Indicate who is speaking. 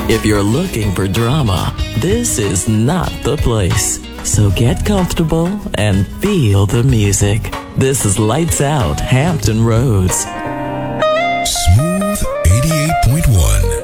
Speaker 1: If you're looking for drama, this is not the place. So get comfortable and feel the music. This is Lights Out Hampton Roads.
Speaker 2: Smooth 88.1.